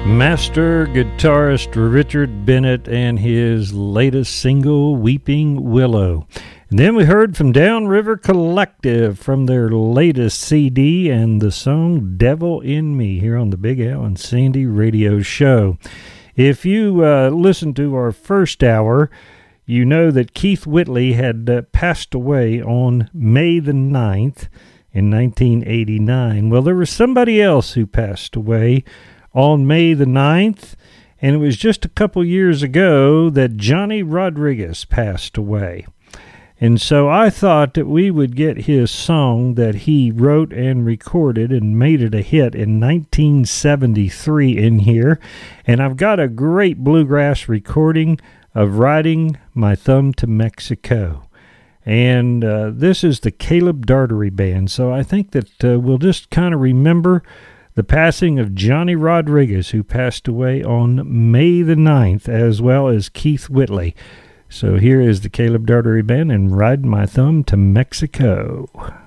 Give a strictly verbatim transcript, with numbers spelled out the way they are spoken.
Master guitarist Richard Bennett and his latest single, Weeping Willow. And then we heard from Downriver Collective from their latest C D and the song Devil in Me here on the Big Al and Sandy radio show. If you uh, listened to our first hour, you know that Keith Whitley had uh, passed away on May the ninth in nineteen eighty-nine. Well, there was somebody else who passed away on May the ninth, and it was just a couple years ago that Johnny Rodriguez passed away. And so I thought that we would get his song that he wrote and recorded and made it a hit in nineteen seventy-three in here. And I've got a great bluegrass recording of Riding My Thumb to Mexico. And uh, this is the Caleb Dartery Band. So I think that uh, we'll just kind of remember the passing of Johnny Rodriguez, who passed away on May the ninth, as well as Keith Whitley. So here is the Caleb Dartery Band and Riding My Thumb to Mexico.